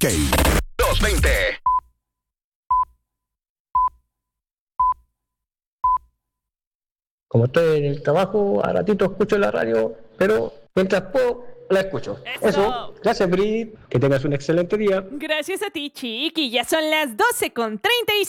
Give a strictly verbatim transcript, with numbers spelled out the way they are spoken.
doscientos veinte. Como estoy en el trabajo, a ratito escucho la radio, pero mientras puedo, la escucho. ¡Eso! Eso, gracias, Brit. Que tengas un excelente día. Gracias a ti, Chiqui. Ya son las doce con treinta y